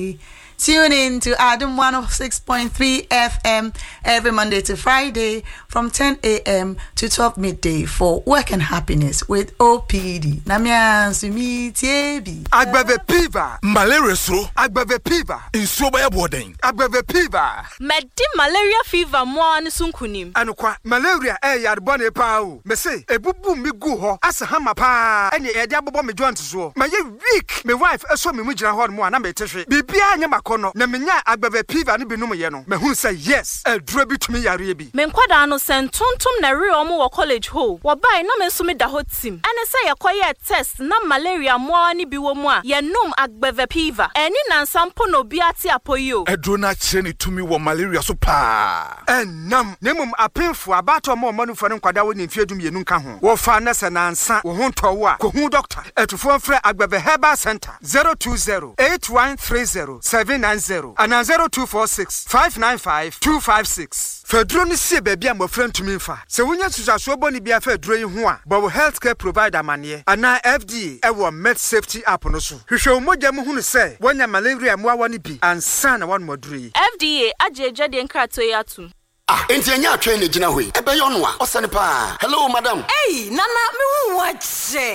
Friday. Tune in to Adam 106.3 FM every Monday to Friday from 10 a.m. to 12 midday for Work and Happiness with OPD. Namia Sumi Tiebi. Agbave Piva. Malaria so. Agbave Piva. In Sobaya Boarding. Agbave Piva. Medi malaria fever mo an sunkunim. Anukwa malaria yarbone pao. Me say ebubu mi gu ho asa hama pa. Ene e dia bobo me joint so. Ma ye weak. Me wife eso me mujira ho mo na me tehwe. Bibia nya makono. Na menya agbave Piva ni binum ye no. Me hu say yes. E duro bi tumi yare bi. Me nkwada no sentontom na re omo wo college ho. Wo bai na me so me da ho tim. Ene say yekoye test na malaria mo ani bi wo mu a ye num agbave Piva. Eni na nsampo no bi ate apoyo. E duro na kire ni tumi wo malaria so pa. Enam nemum apemfo abato mo manufo ne nkwada wo ne mfiedum ye nunka ho. Wo fa na se na ansa wo ho ntowo a ko hu doctor. Etufo mfre agbave herbal center 020-8130-790 and 0246-595-256. Fedro ni se baby am friend to me fa. Se wonya susaso boni bia fedro yi ho a, but healthcare provider mane ana FDA e wo med safety app no so. Hwehwe mogya mu hunu se wonya malaria mo awone bi ansa na won moduro yi. FDA ajeje de nkrato yi atu. Enti anya atwe ne gina hoi. Ebe yo no a, osane pa. Hello madam. Hey, nana me hu wache.